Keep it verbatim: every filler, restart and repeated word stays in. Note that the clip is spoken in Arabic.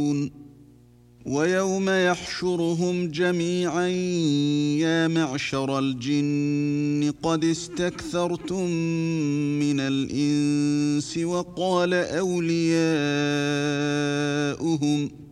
ويوم يحشرهم جميعا يا معشر الجن قد استكثرتم من الإنس وقال أولياؤهم